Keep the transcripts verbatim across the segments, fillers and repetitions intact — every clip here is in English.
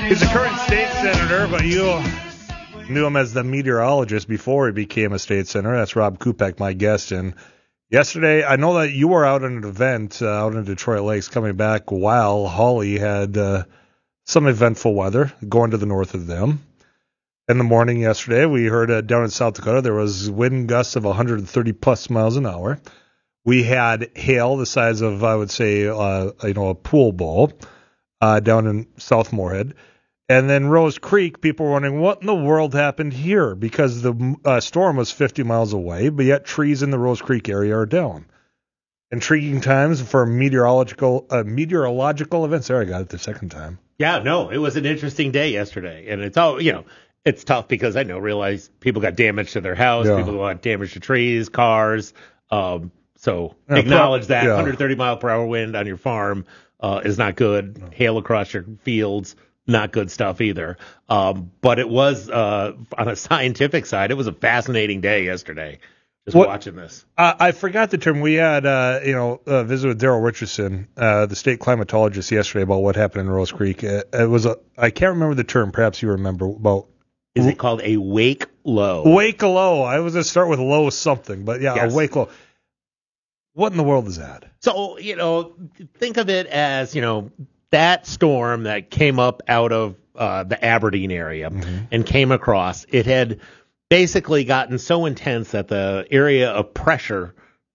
He's a current state senator, but you knew him as the meteorologist before he became a state senator. That's Rob Kupek, my guest. And yesterday, I know that you were out at an event uh, out in Detroit Lakes coming back while Hawley had uh, some eventful weather going to the north of them. In the morning yesterday, we heard uh, down in South Dakota there was wind gusts of one hundred thirty plus miles an hour. We had hail the size of, I would say, uh, you know, a pool ball uh, down in South Moorhead. And then Rose Creek, people were wondering what in the world happened here because the uh, storm was fifty miles away, but yet trees in the Rose Creek area are down. Intriguing times for meteorological uh, meteorological events. There, I got it the second time. Yeah, no, it was an interesting day yesterday, and it's all you know. It's tough because I know realize people got damage to their house, yeah. people got damage to trees, cars. Um, so yeah, acknowledge that yeah. one hundred thirty mile per hour wind on your farm uh, is not good. No. Hail across your fields. Not good stuff either. Um, but it was, uh, on a scientific side, it was a fascinating day yesterday, just what, watching this. Uh, I forgot the term. We had, uh, you know, a visit with Daryl Richardson, uh, the state climatologist, yesterday about what happened in Rose Creek. It, it was a, I can't remember the term. Perhaps you remember about. Is it called a wake low? Wake low. I was going to start with low something, but yeah, yes. a wake low. What in the world is that? So, you know, think of it as, you know, that storm that came up out of uh, the Aberdeen area mm-hmm. and came across, it had basically gotten so intense that the area of pressure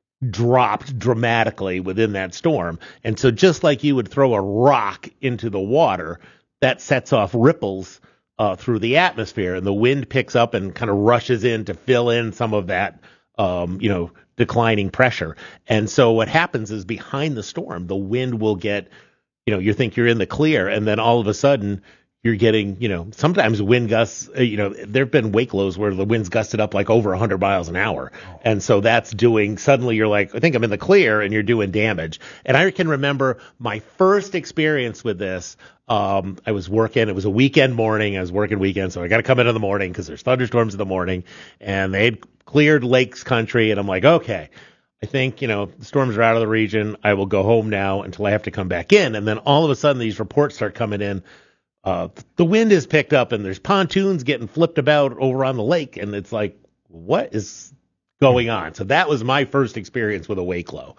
dropped dramatically within that storm. And so just like you would throw a rock into the water, that sets off ripples uh, through the atmosphere, and the wind picks up and kind of rushes in to fill in some of that, um, you know, declining pressure. And so what happens is behind the storm, the wind will get, you know, you think you're in the clear, and then all of a sudden you're getting, you know, sometimes wind gusts, you know, there have been wake lows where the wind's gusted up like over one hundred miles an hour. Oh. And so that's doing, suddenly you're like, I think I'm in the clear, and you're doing damage. And I can remember my first experience with this. Um, I was working, it was a weekend morning. I was working weekend, so I got to come in in the morning because there's thunderstorms in the morning, and they had cleared lakes country. And I'm like, okay. I think, you know, the storms are out of the region. I will go home now until I have to come back in. And then all of a sudden these reports start coming in. Uh, the wind is picked up and there's pontoons getting flipped about over on the lake. And it's like, what is going on? So that was my first experience with a wake low.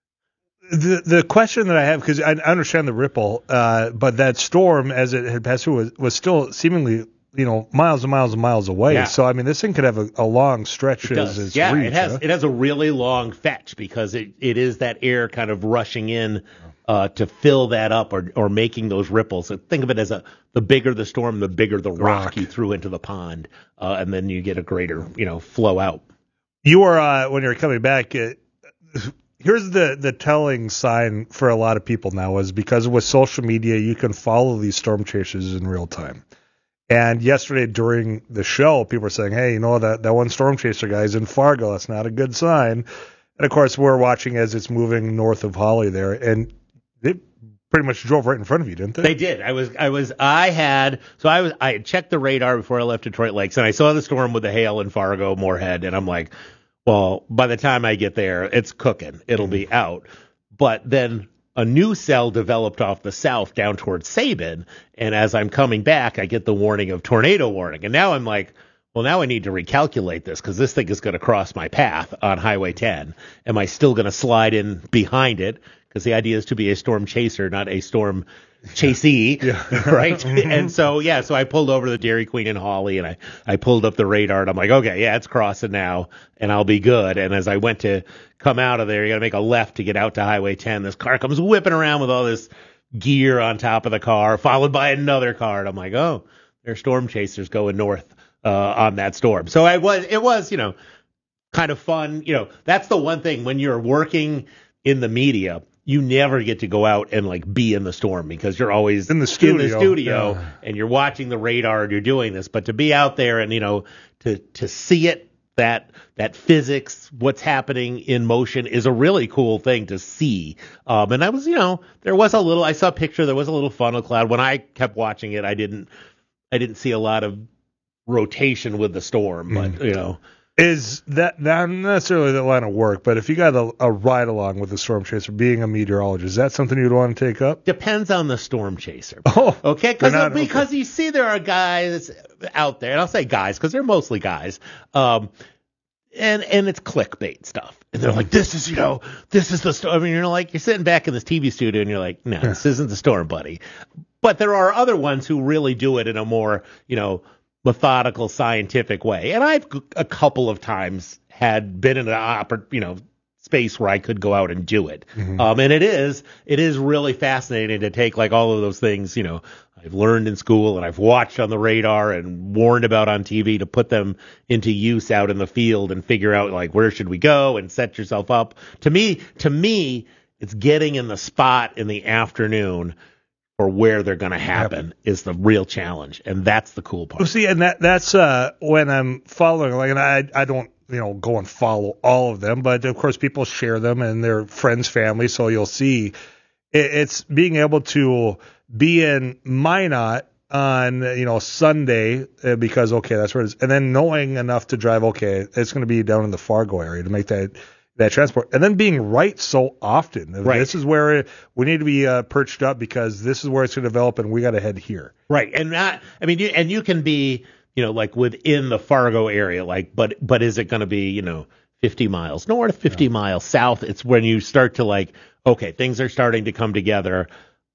The the question that I have, because I understand the ripple, uh, but that storm as it had passed through was, was still seemingly, you know, miles and miles and miles away. Yeah. So, I mean, this thing could have a, a long stretch it as its yeah, reach. it has, huh? it has a really long fetch because it, it is that air kind of rushing in uh, to fill that up or, or making those ripples. So think of it as a the bigger the storm, the bigger the rock, rock. you threw into the pond, uh, and then you get a greater, you know, flow out. You were, uh, when you're coming back, uh, here's the, the telling sign for a lot of people now is because with social media, you can follow these storm chasers in real time. And yesterday during the show, people were saying, hey, you know, that, that one storm chaser guy's in Fargo. That's not a good sign. And, of course, we're watching as it's moving north of Hawley there. And they pretty much drove right in front of you, didn't they? They did. I was, I was, I had, so I was, I had checked the radar before I left Detroit Lakes, and I saw the storm with the hail in Fargo, Moorhead, and I'm like, well, by the time I get there, it's cooking. It'll be out. But then a new cell developed off the south down towards Sabin, and as I'm coming back, I get the warning of tornado warning. And now I'm like, well, now I need to recalculate this because this thing is going to cross my path on Highway ten. Am I still going to slide in behind it? Because the idea is to be a storm chaser, not a storm chasee, yeah. right? And so, yeah, so I pulled over to the Dairy Queen in Hawley, and I, I pulled up the radar, and I'm like, okay, yeah, it's crossing now, and I'll be good. And as I went to come out of there, you got to make a left to get out to Highway ten. This car comes whipping around with all this gear on top of the car, followed by another car. And I'm like, oh, there's storm chasers going north uh, on that storm. So I was, it was, you know, kind of fun. You know, that's the one thing when you're working in the media, you never get to go out and like be in the storm because you're always in the studio, in the studio yeah. and you're watching the radar and you're doing this. But to be out there and, you know, to, to see it, that, that physics, what's happening in motion is a really cool thing to see. Um, and I was, you know, there was a little, I saw a picture, there was a little funnel cloud. When I kept watching it, I didn't, I didn't see a lot of rotation with the storm, but, mm. you know, Is that not necessarily the line of work, but if you got a, a ride along with a storm chaser, being a meteorologist, is that something you'd want to take up? Depends on the storm chaser. Oh, okay, Cause, because okay. you see there are guys out there, and I'll say guys because they're mostly guys, um, and and it's clickbait stuff. And they're like, this is, you know, this is the storm. I mean, you're like, you're sitting back in this T V studio and you're like, no, this isn't the storm, buddy. But there are other ones who really do it in a more, you know, methodical, scientific way. And I've a couple of times had been in an, you know, space where I could go out and do it. Mm-hmm. Um, and it is, it is really fascinating to take like all of those things, you know, I've learned in school and I've watched on the radar and warned about on T V to put them into use out in the field and figure out like where should we go and set yourself up. To me, to me, it's getting in the spot in the afternoon or where they're going to happen yep. is the real challenge, and that's the cool part. Well, see, and that that's uh, when I'm following, like, and I I don't you know go and follow all of them, but of course people share them and their friends, family, so you'll see it, it's being able to be in Minot on you know Sunday uh, because okay that's where it is, and then knowing enough to drive okay it's going to be down in the Fargo area to make that. That transport, and then being right so often. Right. This is where we need to be uh, perched up because this is where it's going to develop, and we got to head here. Right, and not. I mean, you, and you can be, you know, like within the Fargo area, like, but but is it going to be, you know, fifty miles north, fifty yeah. miles south? It's when you start to like, okay, things are starting to come together.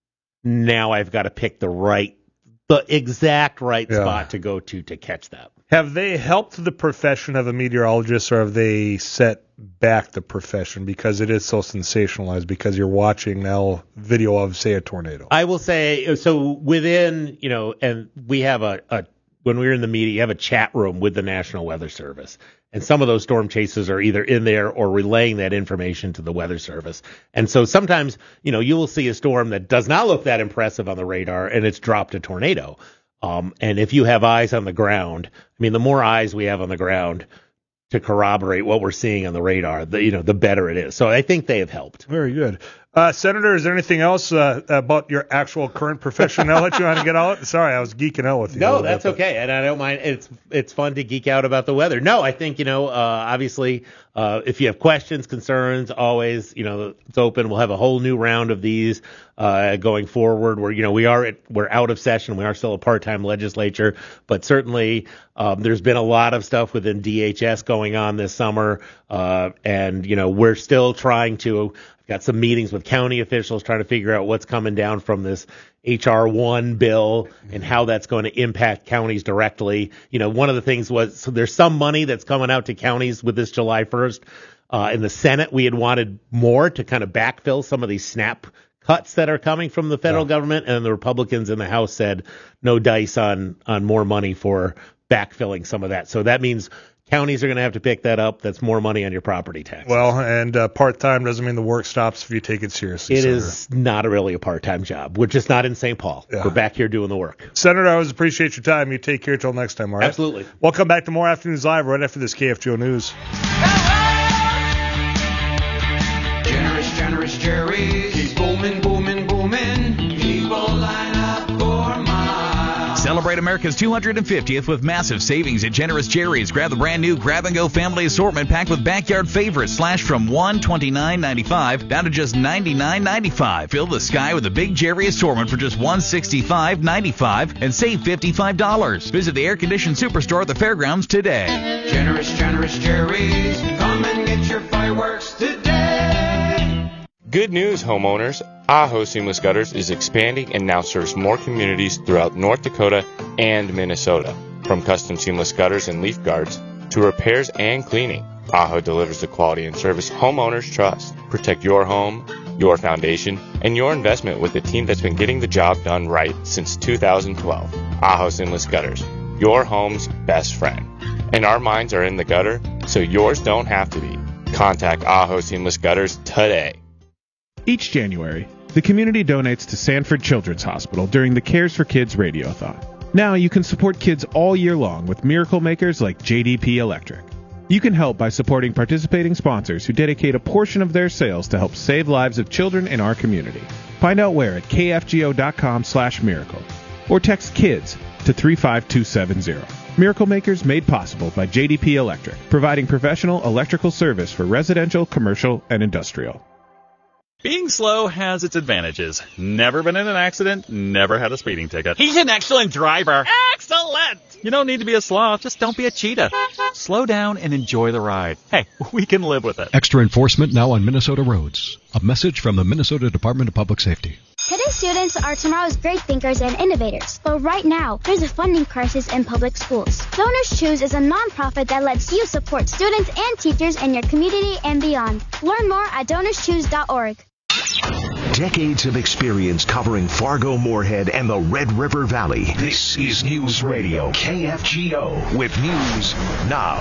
Now I've got to pick the right, the exact right yeah. spot to go to to catch that. Have they helped the profession of a meteorologist, or have they set back the profession because it is so sensationalized because you're watching now video of, say, a tornado? I will say, so within, you know, and we have a, a when we're in the media, you have a chat room with the National Weather Service. And some of those storm chasers are either in there or relaying that information to the Weather Service. And so sometimes, you know, you will see a storm that does not look that impressive on the radar and it's dropped a tornado. Um, and if you have eyes on the ground, I mean, the more eyes we have on the ground to corroborate what we're seeing on the radar, the, you know, the better it is. So I think they have helped. Very good. Uh, Senator, is there anything else uh, about your actual current profession now that you want to get out? Sorry, I was geeking out with you. No, that's bit, okay. And I don't mind. It's it's fun to geek out about the weather. No, I think, you know, uh, obviously, uh, if you have questions, concerns, always, you know, it's open. We'll have a whole new round of these uh, going forward where, you know, we are at, we're out of session. We are still a part-time legislature, but certainly um, there's been a lot of stuff within D H S going on this summer. Uh, and, you know, we're still trying to got some meetings with county officials trying to figure out what's coming down from this H R one bill and how that's going to impact counties directly. You know, one of the things was, so there's some money that's coming out to counties with this July first. Uh, in the Senate, we had wanted more to kind of backfill some of these SNAP cuts that are coming from the federal yeah. government. And the Republicans in the House said no dice on, on more money for backfilling some of that. So that means counties are going to have to pick that up. That's more money on your property tax. Well, and uh, part-time doesn't mean the work stops if you take it seriously. It Senator. is not a really a part-time job. We're just not in Saint Paul. Yeah. We're back here doing the work. Senator, I always appreciate your time. You take care till next time, all right? Absolutely. We'll come back to more Afternoons Live right after this K F G O News. Generous, generous Jerry. Keep booming, booming, booming. People line up for miles. Celebrate America's two hundred fiftieth with massive savings at Generous Jerry's. Grab the brand new Grab and Go family assortment packed with backyard favorites slashed from one hundred twenty-nine ninety-five down to just ninety-nine ninety-five. Fill the sky with a big Jerry assortment for just one hundred sixty-five ninety-five and save fifty-five dollars. Visit the air-conditioned superstore at the fairgrounds today. Generous, generous Jerry's. Come and get your fireworks today. Good news, homeowners. Aho Seamless Gutters is expanding and now serves more communities throughout North Dakota and Minnesota. From custom seamless gutters and leaf guards to repairs and cleaning, Aho delivers the quality and service homeowners trust. Protect your home, your foundation, and your investment with a team that's been getting the job done right since two thousand twelve. Aho Seamless Gutters, your home's best friend. And our minds are in the gutter, so yours don't have to be. Contact Aho Seamless Gutters today. Each January, the community donates to Sanford Children's Hospital during the Cares for Kids Radiothon. Now you can support kids all year long with miracle makers like J D P Electric. You can help by supporting participating sponsors who dedicate a portion of their sales to help save lives of children in our community. Find out where at kfgo.com slash miracle or text KIDS to three five two seven zero. Miracle Makers made possible by J D P Electric, providing professional electrical service for residential, commercial, and industrial. Being slow has its advantages. Never been in an accident, never had a speeding ticket. He's an excellent driver. Excellent! You don't need to be a sloth, just don't be a cheetah. Slow down and enjoy the ride. Hey, we can live with it. Extra enforcement now on Minnesota roads. A message from the Minnesota Department of Public Safety. Today's students are tomorrow's great thinkers and innovators. But right now, there's a funding crisis in public schools. Donors Choose is a nonprofit that lets you support students and teachers in your community and beyond. Learn more at donors choose dot org. Decades of experience covering Fargo-Moorhead and the Red River Valley. This is News Radio K F G O with news now.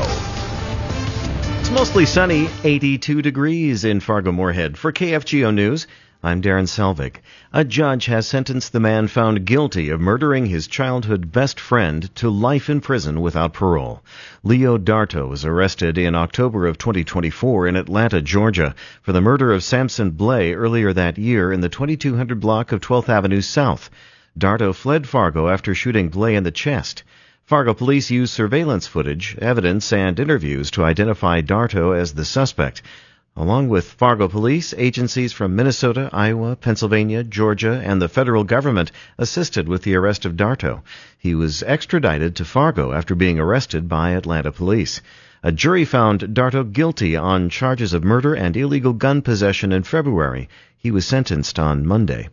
It's mostly sunny, eighty-two degrees in Fargo-Moorhead. For K F G O News, I'm Darren Selvig. A judge has sentenced the man found guilty of murdering his childhood best friend to life in prison without parole. Leo Darto was arrested in October of twenty twenty-four in Atlanta, Georgia, for the murder of Samson Blay earlier that year in the twenty-two hundred block of twelfth Avenue South. Darto fled Fargo after shooting Blay in the chest. Fargo police used surveillance footage, evidence, and interviews to identify Darto as the suspect. Along with Fargo police, agencies from Minnesota, Iowa, Pennsylvania, Georgia, and the federal government assisted with the arrest of Darto. He was extradited to Fargo after being arrested by Atlanta police. A jury found Darto guilty on charges of murder and illegal gun possession in February. He was sentenced on Monday.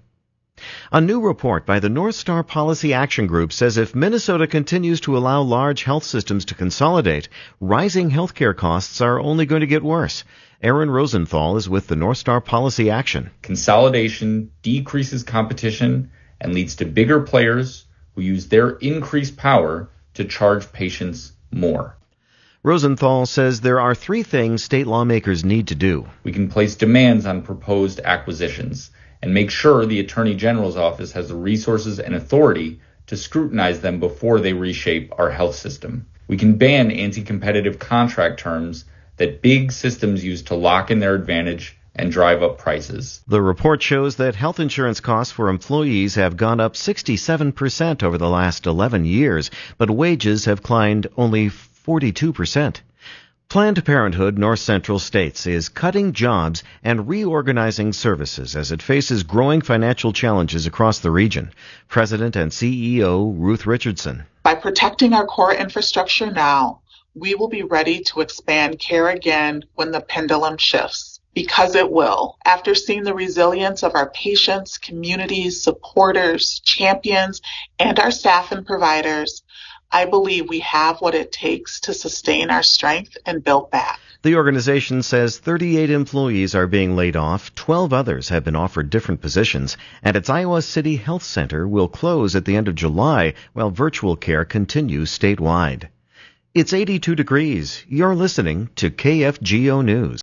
A new report by the North Star Policy Action Group says if Minnesota continues to allow large health systems to consolidate, rising health care costs are only going to get worse. Aaron Rosenthal is with the North Star Policy Action. Consolidation decreases competition and leads to bigger players who use their increased power to charge patients more. Rosenthal says there are three things state lawmakers need to do. We can place demands on proposed acquisitions and make sure the Attorney General's office has the resources and authority to scrutinize them before they reshape our health system. We can ban anti-competitive contract terms that big systems use to lock in their advantage and drive up prices. The report shows that health insurance costs for employees have gone up sixty-seven percent over the last eleven years, but wages have climbed only forty-two percent. Planned Parenthood North Central States is cutting jobs and reorganizing services as it faces growing financial challenges across the region. President and C E O Ruth Richardson. By protecting our core infrastructure now, we will be ready to expand care again when the pendulum shifts, because it will. After seeing the resilience of our patients, communities, supporters, champions, and our staff and providers, I believe we have what it takes to sustain our strength and build back. The organization says thirty-eight employees are being laid off, twelve others have been offered different positions, and its Iowa City Health Center will close at the end of July while virtual care continues statewide. It's eighty-two degrees. You're listening to K F G O News.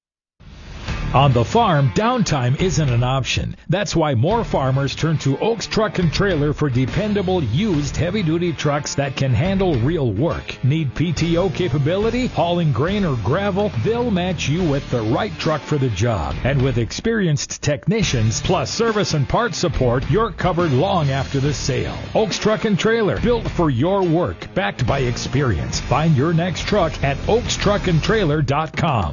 On the farm, downtime isn't an option. That's why more farmers turn to Oaks Truck and Trailer for dependable, used, heavy-duty trucks that can handle real work. Need P T O capability, hauling grain or gravel? They'll match you with the right truck for the job. And with experienced technicians, plus service and parts support, you're covered long after the sale. Oaks Truck and Trailer, built for your work, backed by experience. Find your next truck at oaks truck and trailer dot com.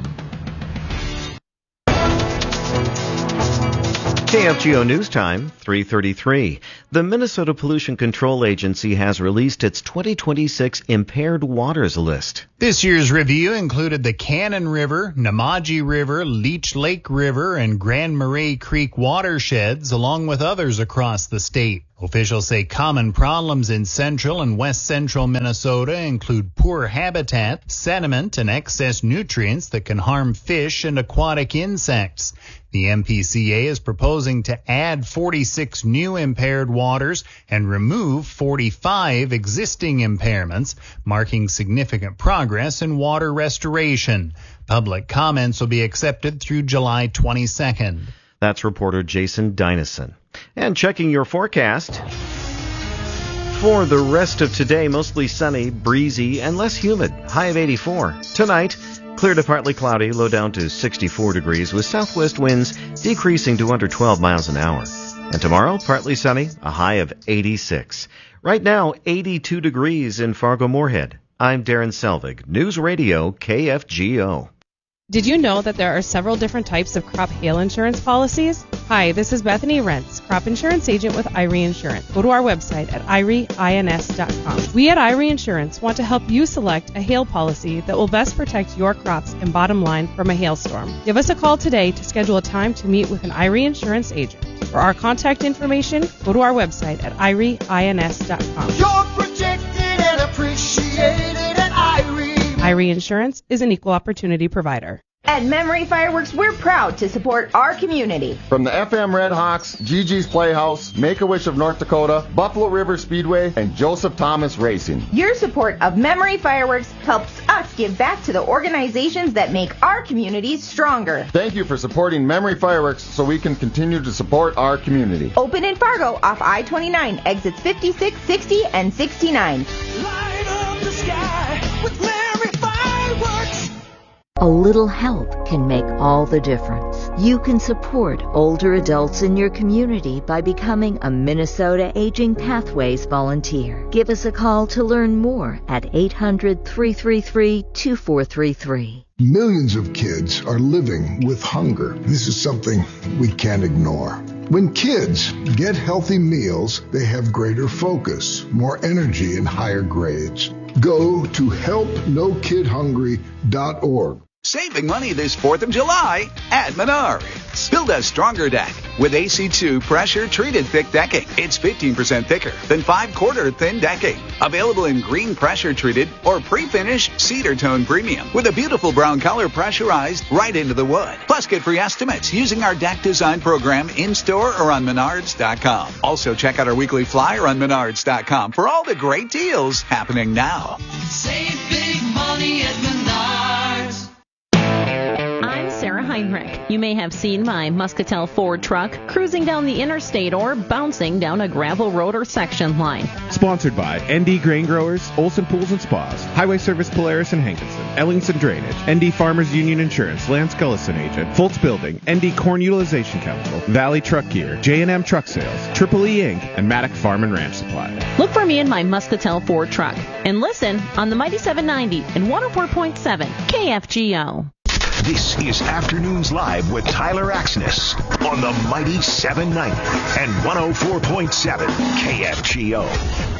K F G O News Time, three thirty-three. The Minnesota Pollution Control Agency has released its twenty twenty-six Impaired Waters List. This year's review included the Cannon River, Namaji River, Leech Lake River, and Grand Marais Creek watersheds, along with others across the state. Officials say common problems in central and west central Minnesota include poor habitat, sediment, and excess nutrients that can harm fish and aquatic insects. The M P C A is proposing to add forty-six new impaired waters and remove forty-five existing impairments, marking significant progress in water restoration. Public comments will be accepted through July twenty-second. That's reporter Jason Dynison. And checking your forecast. For the rest of today, mostly sunny, breezy, and less humid. High of eighty-four. Tonight, clear to partly cloudy, low down to sixty-four degrees, with southwest winds decreasing to under twelve miles an hour. And tomorrow, partly sunny, a high of eighty-six. Right now, eighty-two degrees in Fargo-Moorhead. I'm Darren Selvig, News Radio K F G O. Did you know that there are several different types of crop hail insurance policies? Hi, this is Bethany Rentz, crop insurance agent with Irie Insurance. Go to our website at irie ins dot com. We at Irie Insurance want to help you select a hail policy that will best protect your crops and bottom line from a hailstorm. Give us a call today to schedule a time to meet with an Irie Insurance agent. For our contact information, go to our website at irie ins dot com. You're protected and appreciated at Irie. Irie Insurance is an equal opportunity provider. At Memory Fireworks, we're proud to support our community. From the F M Red Hawks, Gigi's Playhouse, Make-A-Wish of North Dakota, Buffalo River Speedway, and Joseph Thomas Racing. Your support of Memory Fireworks helps us give back to the organizations that make our communities stronger. Thank you for supporting Memory Fireworks so we can continue to support our community. Open in Fargo off I twenty-nine, exits fifty-six, sixty, and sixty-nine. Light up the sky with Memory Fireworks. A little help can make all the difference. You can support older adults in your community by becoming a Minnesota Aging Pathways volunteer. Give us a call to learn more at eight hundred, three three three, two four three three. Millions of kids are living with hunger. This is something we can't ignore. When kids get healthy meals, they have greater focus, more energy, and higher grades. Go to help no kid hungry dot org. Saving money this fourth of July at Menards. Build a stronger deck with A C two pressure-treated thick decking. It's fifteen percent thicker than five-quarter thin decking. Available in green pressure-treated or pre-finished cedar tone premium with a beautiful brown color pressurized right into the wood. Plus, get free estimates using our deck design program in-store or on menards dot com. Also, check out our weekly flyer on menards dot com for all the great deals happening now. Save big money at Menards. I'm Sarah Heinrich. You may have seen my Muscatel Ford truck cruising down the interstate or bouncing down a gravel road or section line. Sponsored by N D Grain Growers, Olson Pools and Spas, Highway Service Polaris and Hankinson, Ellingson Drainage, N D Farmers Union Insurance, Lance Gullison Agent, Foltz Building, N D Corn Utilization Chemical, Valley Truck Gear, J and M Truck Sales, Triple E Incorporated, and Maddock Farm and Ranch Supply. Look for me in my Muscatel Ford truck and listen on the Mighty seven ninety and one oh four point seven K F G O. This is Afternoons Live with Tyler Axness on the Mighty seven ninety and one oh four point seven K F G O.